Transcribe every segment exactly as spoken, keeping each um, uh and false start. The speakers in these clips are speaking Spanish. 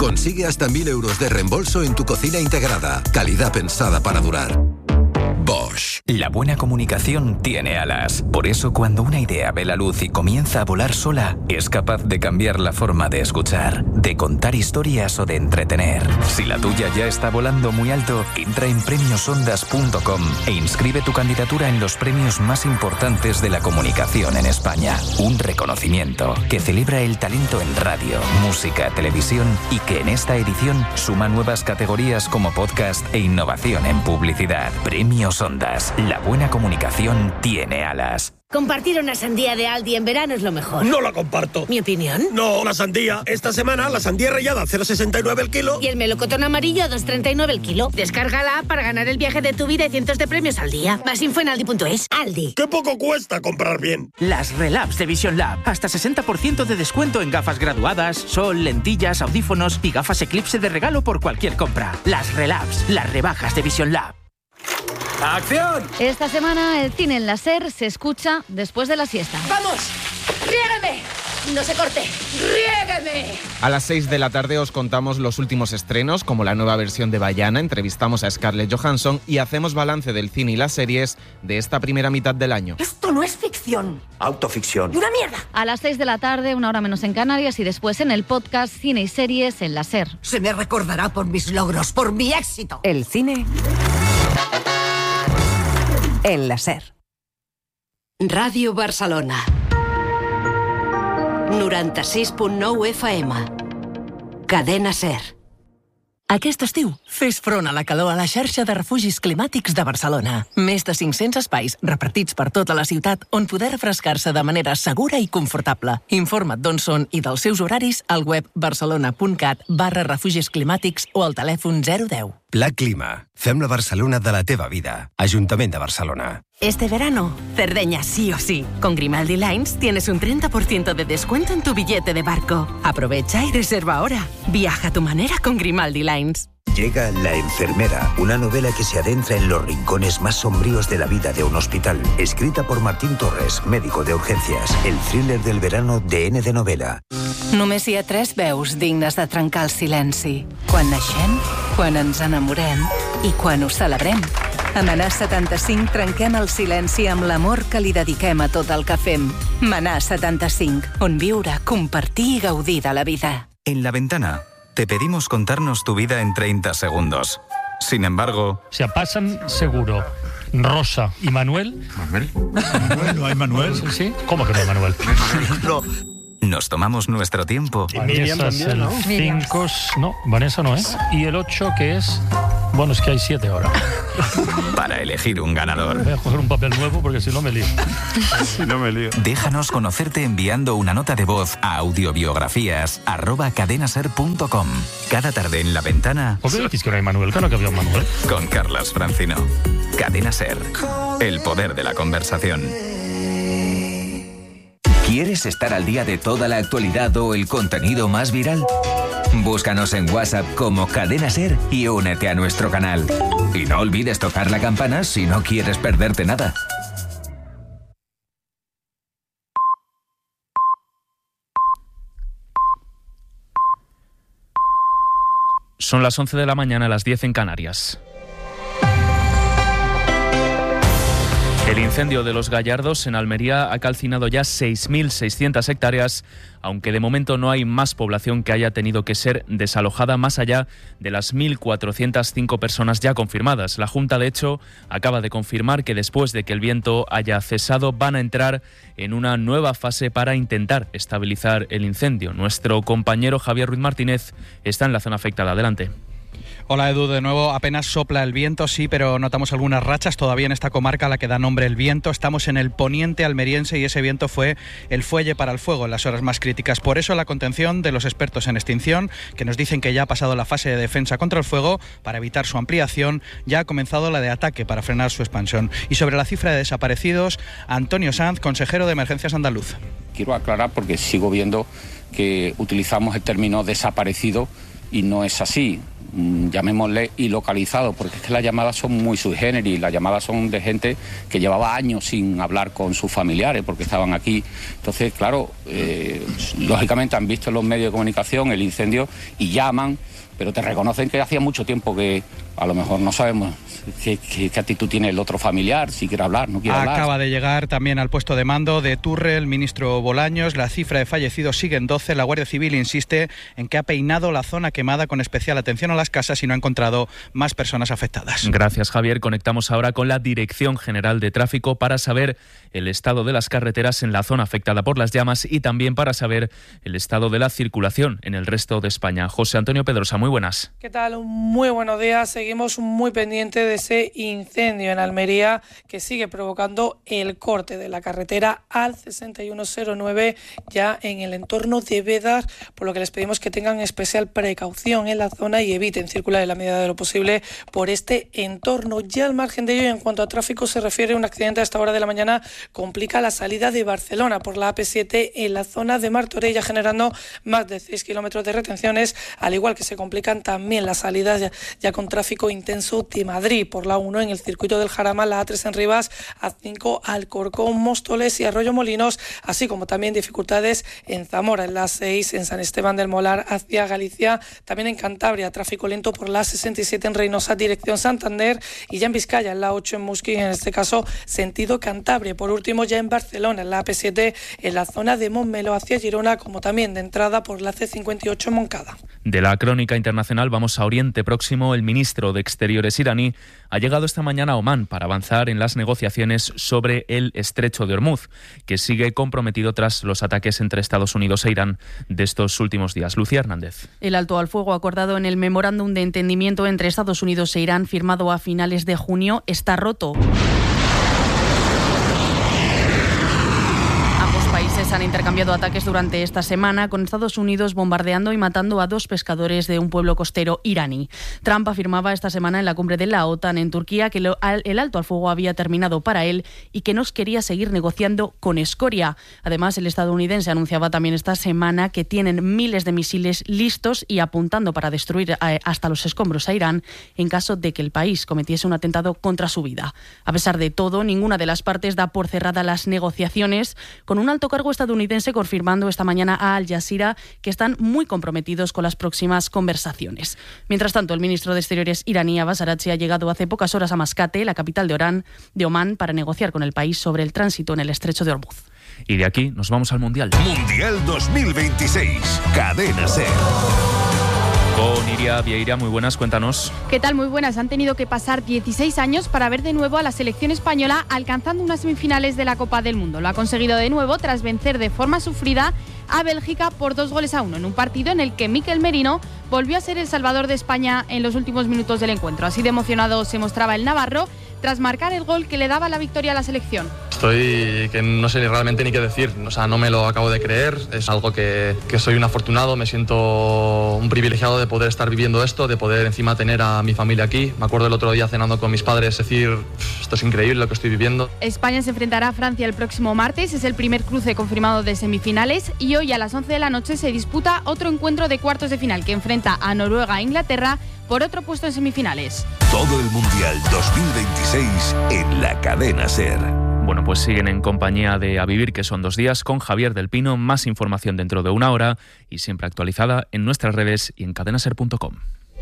Consigue hasta mil euros de reembolso en tu cocina integrada. Calidad pensada para durar. Bosch. La buena comunicación tiene alas. Por eso, cuando una idea ve la luz y comienza a volar sola, es capaz de cambiar la forma de escuchar, de contar historias o de entretener. Si la tuya ya está volando muy alto, entra en premios ondas punto com e inscribe tu candidatura en los premios más importantes de la comunicación en España. Un reconocimiento que celebra el talento en radio, música, televisión y que en esta edición suma nuevas categorías como podcast e innovación en publicidad. Premios Ondas. La buena comunicación tiene alas. Compartir una sandía de Aldi en verano es lo mejor. No la comparto. ¿Mi opinión? No, la sandía. Esta semana la sandía rallada a cero coma sesenta y nueve el kilo. Y el melocotón amarillo a dos coma treinta y nueve el kilo. Descárgala para ganar el viaje de tu vida y cientos de premios al día. Más info en aldi punto es. Aldi. ¡Qué poco cuesta comprar bien! Las Relabs de Vision Lab. Hasta sesenta por ciento de descuento en gafas graduadas, sol, lentillas, audífonos y gafas Eclipse de regalo por cualquier compra. Las Relabs. Las rebajas de Vision Lab. ¡Acción! Esta semana el cine en la SER se escucha después de la siesta. ¡Vamos! ¡Riégueme! ¡No se corte! ¡Riégueme! A las seis de la tarde os contamos los últimos estrenos, como la nueva versión de Vaiana, entrevistamos a Scarlett Johansson y hacemos balance del cine y las series de esta primera mitad del año. Esto no es ficción. Autoficción. ¡Y una mierda! A las seis de la tarde, una hora menos en Canarias, y después en el podcast Cine y Series en la SER. Se me recordará por mis logros, por mi éxito. El cine en la SER. Ràdio Barcelona. noranta-sis punt nou F M. Cadena SER. Aquest estiu, fes front a la calor a la xarxa de refugis climàtics de Barcelona. Més de cinc-cents espais repartits per tota la ciutat on poder refrescar-se de manera segura i confortable. Informa't d'on són i dels seus horaris al web barcelona.cat barra refugis climàtics o al telèfon zero deu. Pla Clima. Fem la Barcelona de la teva vida. Ajuntament de Barcelona. Este verano, Cerdeña sí o sí. Con Grimaldi Lines tienes un treinta por ciento de descuento en tu billete de barco. Aprovecha y reserva ahora. Viaja a tu manera con Grimaldi Lines. Llega La enfermera, una novela que se adentra en los rincones más sombríos de la vida de un hospital. Escrita por Martín Torres, médico de urgencias. El thriller del verano de N de Novela. Només hi ha tres veus dignes de trencar el silenci. Quan naixem, quan ens enamorem i quan ho celebrem. A Manà setanta-cinc trenquem el silenci amb l'amor que li dediquem a tot el que fem. Manà setanta-cinc, on viure, compartir i gaudir de la vida. En La Ventana te pedimos contarnos tu vida en treinta segundos. Sin embargo... O sea, pasan seguro Rosa y Manuel. ¿Manuel? ¿Manuel? ¿No hay Manuel? Sí, sí. ¿Cómo que no hay Manuel? No. Nos tomamos nuestro tiempo. Y Miriam también, ¿no? cinco, no, Vanessa no es. Y el ocho, que es... Bueno, es que hay siete ahora. Para elegir un ganador. Voy a coger un papel nuevo porque si no me lío. Si no me lío. Déjanos conocerte enviando una nota de voz a audiobiografías arroba cadenaser punto com. Cada tarde en La Ventana... ¿Por qué decís que no hay Manuel? Claro que había un Manuel. Con Carlas Francino. Cadena Ser. El poder de la conversación. ¿Quieres estar al día de toda la actualidad o el contenido más viral? Búscanos en WhatsApp como Cadena Ser y únete a nuestro canal. Y no olvides tocar la campana si no quieres perderte nada. Son las once de la mañana, a las diez en Canarias. El incendio de Los Gallardos en Almería ha calcinado ya seis mil seiscientas hectáreas, aunque de momento no hay más población que haya tenido que ser desalojada más allá de las mil cuatrocientas cinco personas ya confirmadas. La Junta, de hecho, acaba de confirmar que después de que el viento haya cesado van a entrar en una nueva fase para intentar estabilizar el incendio. Nuestro compañero Javier Ruiz Martínez está en la zona afectada. Adelante. Hola Edu, de nuevo apenas sopla el viento, sí, pero notamos algunas rachas todavía en esta comarca a la que da nombre el viento. Estamos en el poniente almeriense y ese viento fue el fuelle para el fuego en las horas más críticas. Por eso la contención de los expertos en extinción, que nos dicen que ya ha pasado la fase de defensa contra el fuego para evitar su ampliación, ya ha comenzado la de ataque para frenar su expansión. Y sobre la cifra de desaparecidos, Antonio Sanz, consejero de Emergencias andaluz. Quiero aclarar porque sigo viendo que utilizamos el término desaparecido y no es así. mmm, llamémosle ilocalizados, porque es que las llamadas son muy sui generis, las llamadas son de gente que llevaba años sin hablar con sus familiares porque estaban aquí. Entonces, claro, eh, lógicamente han visto en los medios de comunicación el incendio y llaman, pero te reconocen que hacía mucho tiempo que a lo mejor no sabemos qué, qué, qué actitud tiene el otro familiar, si quiere hablar, no quiere hablar. Acaba de llegar también al puesto de mando de Turre el ministro Bolaños. La cifra de fallecidos sigue en doce. La Guardia Civil insiste en que ha peinado la zona quemada con especial atención a las casas y no ha encontrado más personas afectadas. Gracias, Javier. Conectamos ahora con la Dirección General de Tráfico para saber el estado de las carreteras en la zona afectada por las llamas y también para saber el estado de la circulación en el resto de España. José Antonio Pedrosa, muy buenas. ¿Qué tal? Muy buenos días. Seguimos muy pendientes de ese incendio en Almería que sigue provocando el corte de la carretera A L sesenta y uno cero nueve ya en el entorno de Bédar, por lo que les pedimos que tengan especial precaución en la zona y eviten circular en la medida de lo posible por este entorno. Ya al margen de ello, en cuanto a tráfico se refiere, un accidente a esta hora de la mañana complica la salida de Barcelona por la A P siete en la zona de Martorell, generando más de seis kilómetros de retenciones, al igual que se complican también las salidas ya, ya con tráfico intenso de Madrid por la uno en el circuito del Jarama, la A tres en Rivas, A cinco Alcorcón, Móstoles y Arroyo Molinos, así como también dificultades en Zamora, en la seis en San Esteban del Molar hacia Galicia, también en Cantabria, tráfico lento por la sesenta y siete en Reynosa, dirección Santander, y ya en Vizcaya, en la ocho en Musquín, en este caso sentido Cantabria. Por último, ya en Barcelona, en la A P siete, en la zona de Montmeló hacia Girona, como también de entrada por la C cincuenta y ocho en Moncada. De la crónica internacional vamos a Oriente Próximo. El ministro de Exteriores iraní ha llegado esta mañana a Omán para avanzar en las negociaciones sobre el estrecho de Hormuz, que sigue comprometido tras los ataques entre Estados Unidos e Irán de estos últimos días. Lucía Hernández. El alto al fuego acordado en el memorándum de entendimiento entre Estados Unidos e Irán, firmado a finales de junio, está roto. Países han intercambiado ataques durante esta semana, con Estados Unidos bombardeando y matando a dos pescadores de un pueblo costero iraní. Trump afirmaba esta semana en la cumbre de la OTAN en Turquía que el alto al fuego había terminado para él y que no quería seguir negociando con escoria. Además, el estadounidense anunciaba también esta semana que tienen miles de misiles listos y apuntando para destruir hasta los escombros a Irán en caso de que el país cometiese un atentado contra su vida. A pesar de todo, ninguna de las partes da por cerrada las negociaciones, con un alto cargo estadounidense confirmando esta mañana a Al Jazeera que están muy comprometidos con las próximas conversaciones. Mientras tanto, el ministro de Exteriores iraní Abbas Araghchi ha llegado hace pocas horas a Mascate, la capital de Orán, de Omán, para negociar con el país sobre el tránsito en el estrecho de Hormuz. Y de aquí nos vamos al Mundial. Mundial dos mil veintiséis. Cadena SER. Con Iria Vieira, muy buenas, cuéntanos. ¿Qué tal? Muy buenas. Han tenido que pasar dieciséis años para ver de nuevo a la selección española alcanzando unas semifinales de la Copa del Mundo. Lo ha conseguido de nuevo tras vencer de forma sufrida a Bélgica por dos goles a uno, en un partido en el que Mikel Merino volvió a ser el salvador de España en los últimos minutos del encuentro. Así de emocionado se mostraba el navarro tras marcar el gol que le daba la victoria a la selección. Estoy que no sé realmente ni qué decir, o sea, no me lo acabo de creer, es algo que, que soy un afortunado, me siento un privilegiado de poder estar viviendo esto, de poder encima tener a mi familia aquí. Me acuerdo el otro día cenando con mis padres, decir, esto es increíble lo que estoy viviendo. España se enfrentará a Francia el próximo martes, es el primer cruce confirmado de semifinales y hoy a las once de la noche se disputa otro encuentro de cuartos de final que enfrenta a Noruega e Inglaterra por otro puesto en semifinales. Todo el Mundial dos mil veintiséis en la Cadena SER. Bueno, pues siguen en compañía de A Vivir, que son dos días, con Javier del Pino. Más información dentro de una hora y siempre actualizada en nuestras redes y en cadena ser punto com.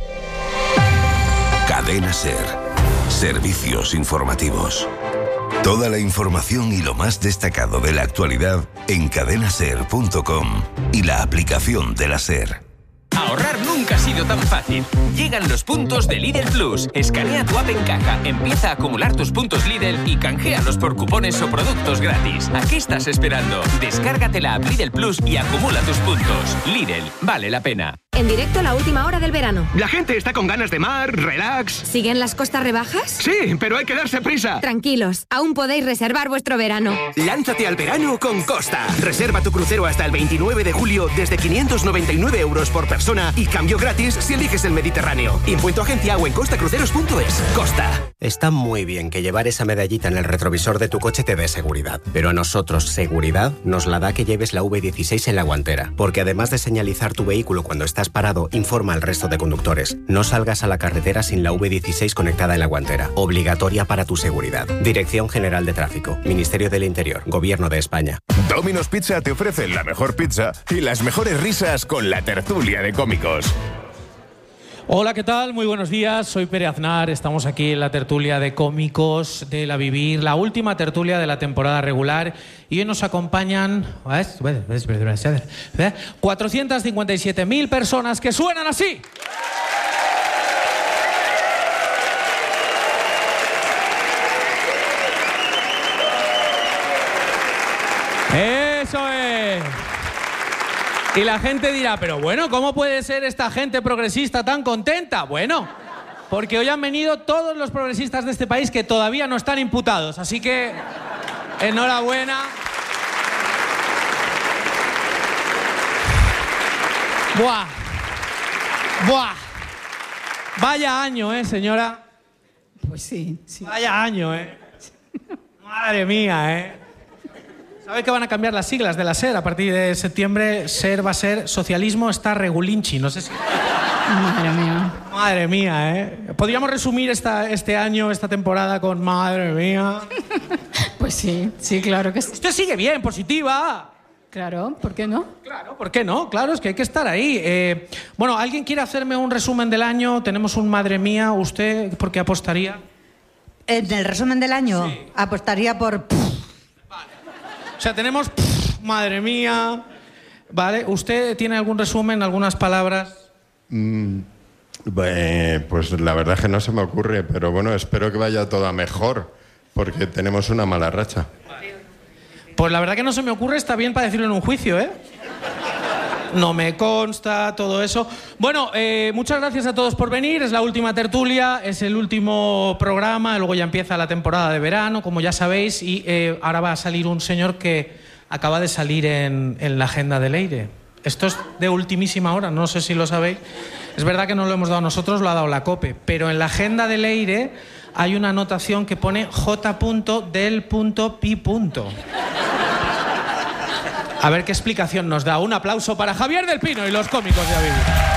Cadena SER. Servicios informativos. Toda la información y lo más destacado de la actualidad en cadena ser punto com y la aplicación de la SER. Ahorrar nunca ha sido tan fácil. Llegan los puntos de Lidl Plus. Escanea tu app en caja, empieza a acumular tus puntos Lidl y canjealos por cupones o productos gratis. ¿A qué estás esperando? Descárgate la app Lidl Plus y acumula tus puntos. Lidl, vale la pena. En directo la última hora del verano. La gente está con ganas de mar, relax. ¿Siguen las costas rebajas? Sí, pero hay que darse prisa. Tranquilos, aún podéis reservar vuestro verano. Lánzate al verano con Costa. Reserva tu crucero hasta el veintinueve de julio desde quinientos noventa y nueve euros por persona y cambio gratis si eliges el Mediterráneo. Info en tu agencia o en costa cruceros punto es. Costa. Está muy bien que llevar esa medallita en el retrovisor de tu coche te dé seguridad, pero a nosotros seguridad nos la da que lleves la V dieciséis en la guantera, porque además de señalizar tu vehículo cuando estás vas parado, informa al resto de conductores. No salgas a la carretera sin la V dieciséis conectada en la guantera. Obligatoria para tu seguridad. Dirección General de Tráfico. Ministerio del Interior. Gobierno de España. Domino's Pizza te ofrece la mejor pizza y las mejores risas con la tertulia de cómicos. Hola, ¿qué tal? Muy buenos días, soy Pere Aznar, estamos aquí en la tertulia de cómicos de La Vivir, la última tertulia de la temporada regular, y hoy nos acompañan cuatrocientas cincuenta y siete mil personas que suenan así. ¡Eso es! Y la gente dirá, pero bueno, ¿cómo puede ser esta gente progresista tan contenta? Bueno, porque hoy han venido todos los progresistas de este país que todavía no están imputados. Así que, enhorabuena. Buah. Buah. Vaya año, ¿eh, señora? Pues sí, sí. Vaya año, ¿eh? Madre mía, ¿eh? ¿Sabe que van a cambiar las siglas de la SER? A partir de septiembre, SER va a ser Socialismo está Regulinchi. No sé si... Madre mía. Madre mía, ¿eh? ¿Podríamos resumir esta, este año, esta temporada con madre mía? Pues sí, sí, claro que sí. Usted sigue bien, positiva. Claro, ¿por qué no? Claro, ¿por qué no? Claro, es que hay que estar ahí. Eh, bueno, ¿alguien quiere hacerme un resumen del año? Tenemos un madre mía. ¿Usted por qué apostaría? En el resumen del año, sí. Apostaría por... O sea, tenemos... Pff, madre mía. ¿Vale? ¿Usted tiene algún resumen, algunas palabras? Mm, pues la verdad es que no se me ocurre, pero bueno, espero que vaya todo a mejor, porque tenemos una mala racha. Pues la verdad que no se me ocurre, está bien para decirlo en un juicio, ¿eh? No me consta todo eso. Bueno, eh, muchas gracias a todos por venir. Es la última tertulia, es el último programa. Luego ya empieza la temporada de verano, como ya sabéis. Y eh, ahora va a salir un señor que acaba de salir en, en la agenda de Leire. Esto es de ultimísima hora, no sé si lo sabéis. Es verdad que no lo hemos dado nosotros, lo ha dado la COPE. Pero en la agenda de Leire hay una anotación que pone J. del Pi. A ver qué explicación nos da. Un aplauso para Javier del Pino y los cómicos de A Vivir.